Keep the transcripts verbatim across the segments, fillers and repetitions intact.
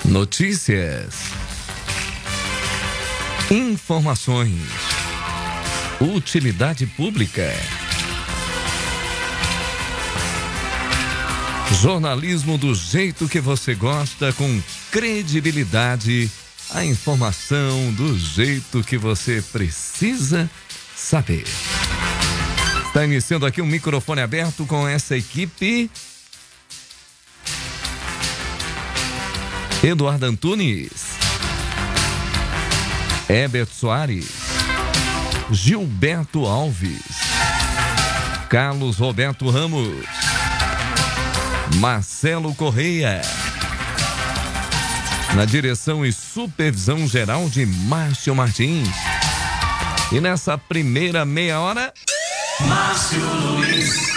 Notícias, informações, utilidade pública, jornalismo do jeito que você gosta, com credibilidade, a informação do jeito que você precisa saber. Está iniciando aqui um microfone aberto com essa equipe. Eduardo Antunes, Herbert Soares, Gilberto Alves, Carlos Roberto Ramos, Marcelo Correia, na direção e supervisão geral de Márcio Martins. E nessa primeira meia hora, Márcio Luiz.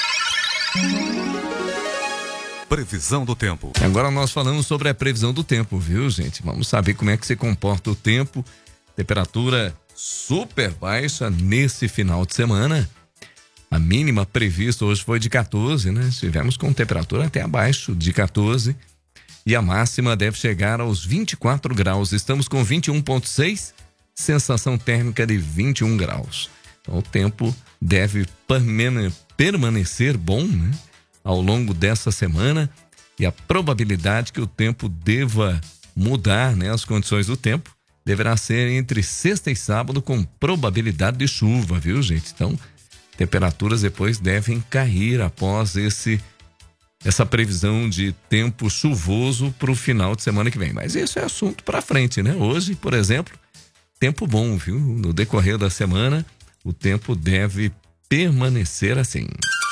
Previsão do tempo. Agora nós falamos sobre a previsão do tempo, viu, gente? Vamos saber como é que se comporta o tempo. Temperatura super baixa nesse final de semana. A mínima prevista hoje foi de quatorze, né? Estivemos com temperatura até abaixo de quatorze. E a máxima deve chegar aos vinte e quatro graus. Estamos com vinte e um vírgula seis, sensação térmica de vinte e um graus. Então o tempo deve permanecer bom, né, ao longo dessa semana, e a probabilidade que o tempo deva mudar, né, as condições do tempo, deverá ser entre sexta e sábado, com probabilidade de chuva, viu, gente? Então, temperaturas depois devem cair após esse essa previsão de tempo chuvoso para o final de semana que vem. Mas isso é assunto para frente, né? Hoje, por exemplo, tempo bom, viu? No decorrer da semana, o tempo deve permanecer assim.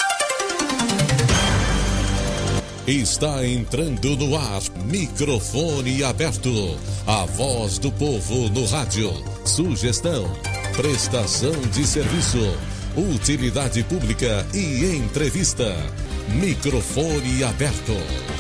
Está entrando no ar, microfone aberto, a voz do povo no rádio. Sugestão, prestação de serviço, utilidade pública e entrevista. Microfone aberto.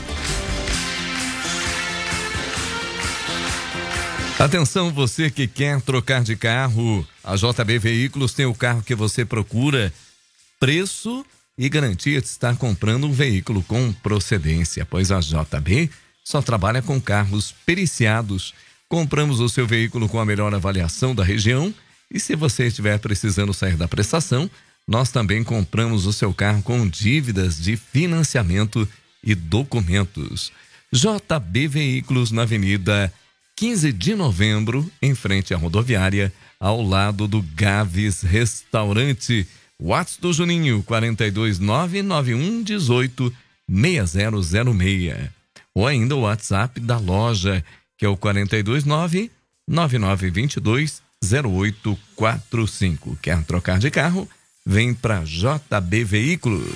Atenção, você que quer trocar de carro, a J B Veículos tem o carro que você procura, preço e garantia de estar comprando um veículo com procedência, pois a J B só trabalha com carros periciados. Compramos o seu veículo com a melhor avaliação da região, e se você estiver precisando sair da prestação, nós também compramos o seu carro com dívidas de financiamento e documentos. J B Veículos, na Avenida quinze de novembro, em frente à rodoviária, ao lado do Gaves Restaurante. WhatsApp do Juninho, quatro dois nove, nove um um oito, seis zero zero seis. Ou ainda o WhatsApp da loja, que é o quatro dois nove, nove nove dois dois, zero oito quatro cinco. Quer trocar de carro? Vem para J B Veículos.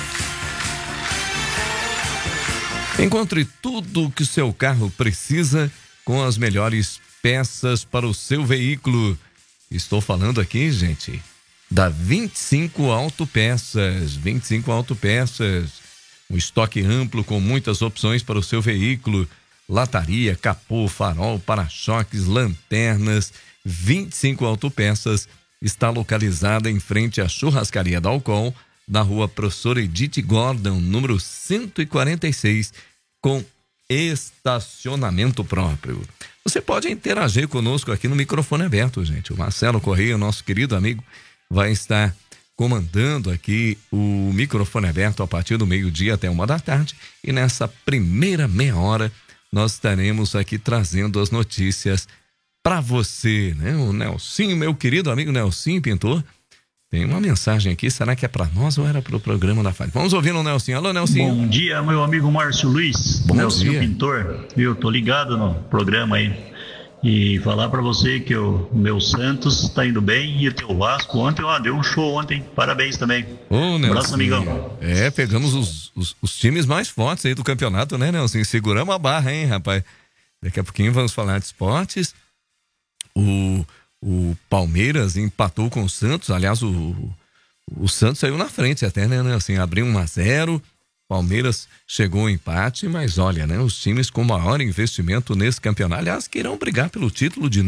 Encontre tudo o que o seu carro precisa com as melhores peças para o seu veículo. Estou falando aqui, gente, da vinte e cinco Autopeças. vinte e cinco Autopeças, um estoque amplo com muitas opções para o seu veículo. Lataria, capô, farol, para-choques, lanternas. vinte e cinco Autopeças está localizada em frente à Churrascaria da Alcol, na rua Professor Edith Gordon, número cento e quarenta e seis, com estacionamento próprio. Você pode interagir conosco aqui no microfone aberto, gente. O Marcelo Correia, nosso querido amigo, vai estar comandando aqui o microfone aberto a partir do meio-dia até uma da tarde. E nessa primeira meia hora, nós estaremos aqui trazendo as notícias para você, né? O Nelsinho, meu querido amigo Nelsinho Pintor, tem uma mensagem aqui. Será que é para nós ou era para o programa da F A D? Vamos ouvir o Nelsinho. Alô, Nelsinho. Bom dia, meu amigo Márcio Luiz. Bom Nelsinho dia. Pintor. Eu tô ligado no programa aí. E falar para você que o meu Santos tá indo bem e o teu Vasco ontem, ó, deu um show ontem. Parabéns também. Ô, Nelsinho. Abraço, amigão. É, pegamos os, os, os times mais fortes aí do campeonato, né, Nelsinho? Seguramos a barra, hein, rapaz? Daqui a pouquinho vamos falar de esportes. O, o Palmeiras empatou com o Santos. Aliás, o, o Santos saiu na frente até, né? Assim, abriu um a zero. Palmeiras chegou ao empate, mas olha, né? Os times com maior investimento nesse campeonato, aliás, que irão brigar pelo título de